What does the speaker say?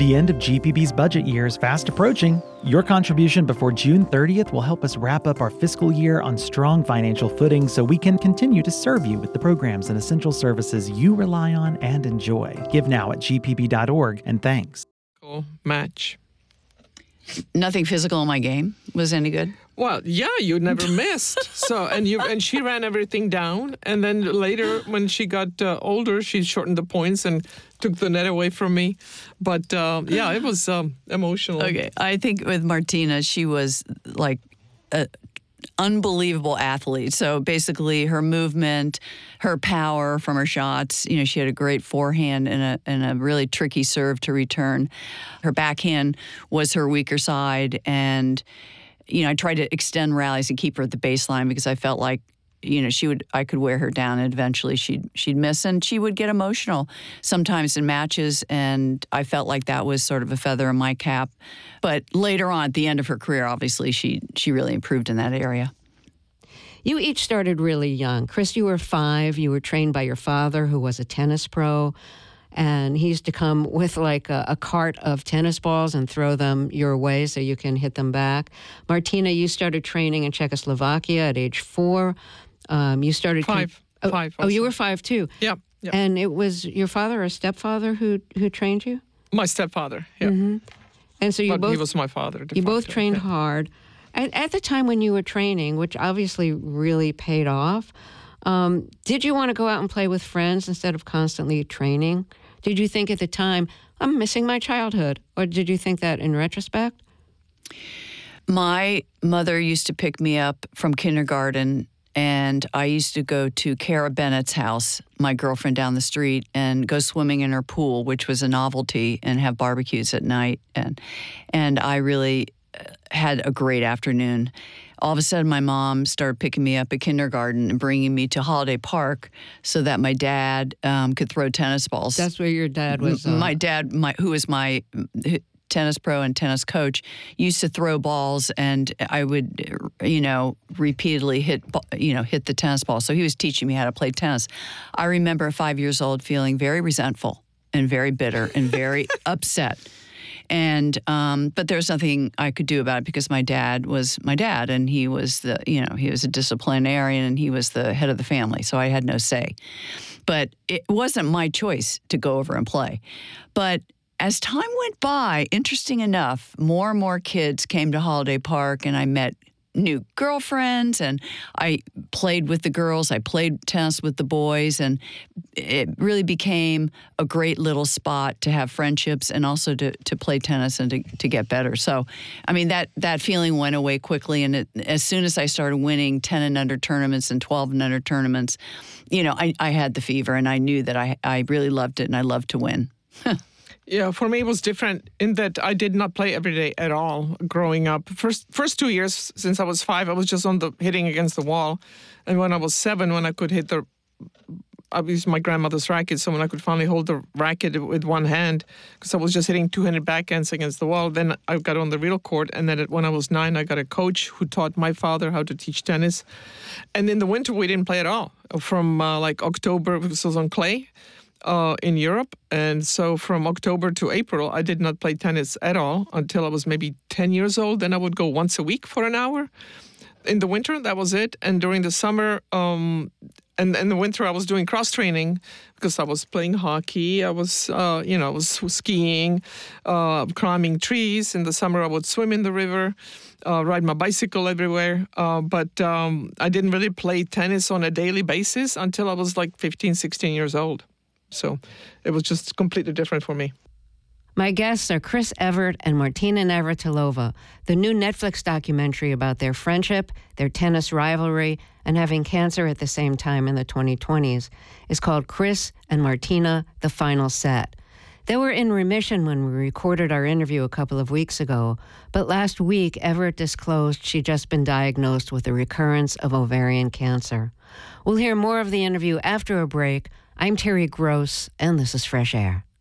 The end of GPB's budget year is fast approaching. Your contribution before June 30th will help us wrap up our fiscal year on strong financial footing so we can continue to serve you with the programs and essential services you rely on and enjoy. Give now at gpb.org, and thanks. Cool match. Nothing physical in my game was any good. Well, yeah, you never missed. So, and she ran everything down. And then later, when she got older, she shortened the points and took the net away from me. But yeah, it was emotional. Okay, I think with Martina, she was like an unbelievable athlete. So basically, her movement, her power from her shots. You know, she had a great forehand and a really tricky serve to return. Her backhand was her weaker side, and you know, I tried to extend rallies and keep her at the baseline because I felt like, you know, I could wear her down and eventually she'd miss, and she would get emotional sometimes in matches, and I felt like that was sort of a feather in my cap. But later on, at the end of her career, obviously she really improved in that area. You each started really young. Chris, you were 5. You were trained by your father, who was a tennis pro. And he used to come with like a cart of tennis balls and throw them your way so you can hit them back. Martina, you started training in Czechoslovakia at age 4. You started 5. 5. Oh, you were 5 too. Yeah. And it was your father or stepfather who trained you? My stepfather. Yeah. Mm-hmm. And so you both. He was my father. You both trained hard. At the time when you were training, which obviously really paid off, did you want to go out and play with friends instead of constantly training? Did you think at the time, I'm missing my childhood? Or did you think that in retrospect? My mother used to pick me up from kindergarten, and I used to go to Cara Bennett's house, my girlfriend down the street, and go swimming in her pool, which was a novelty, and have barbecues at night. And I really had a great afternoon. All of a sudden, my mom started picking me up at kindergarten and bringing me to Holiday Park so that my dad could throw tennis balls. That's where your dad was. My dad, who was my tennis pro and tennis coach, used to throw balls, and I would, repeatedly hit the tennis ball. So he was teaching me how to play tennis. I remember at 5 years old feeling very resentful and very bitter and very upset. And but there's nothing I could do about it because my dad was my dad, and he was he was a disciplinarian, and he was the head of the family, so I had no say. But it wasn't my choice to go over and play. But as time went by, interesting enough, more and more kids came to Holiday Park, and I met new girlfriends, and I played with the girls. I played tennis with the boys, and it really became a great little spot to have friendships and also to play tennis and to get better. So, I mean, that feeling went away quickly, and as soon as I started winning 10 and under tournaments and 12 and under tournaments, I had the fever, and I knew that I really loved it, and I loved to win. Yeah, for me it was different in that I did not play every day at all growing up. First 2 years since I was 5, I was just hitting against the wall. And when I was 7, when I could I used my grandmother's racket, so when I could finally hold the racket with one hand, because I was just hitting two-handed backhands against the wall, then I got on the real court. And then when I was 9, I got a coach who taught my father how to teach tennis. And in the winter, we didn't play at all. From October, because it was on clay. In Europe, and so from October to April, I did not play tennis at all until I was maybe 10 years old. Then I would go once a week for an hour. In the winter, that was it. And during the summer, and in the winter, I was doing cross training because I was playing hockey. I was, I was skiing, climbing trees. In the summer, I would swim in the river, ride my bicycle everywhere. But I didn't really play tennis on a daily basis until I was like 15, 16 years old. So it was just completely different for me. My guests are Chris Evert and Martina Navratilova. The new Netflix documentary about their friendship, their tennis rivalry, and having cancer at the same time in the 2020s is called Chris and Martina, The Final Set. They were in remission when we recorded our interview a couple of weeks ago, but last week Evert disclosed she'd just been diagnosed with a recurrence of ovarian cancer. We'll hear more of the interview after a break. I'm Terry Gross, and this is Fresh Air.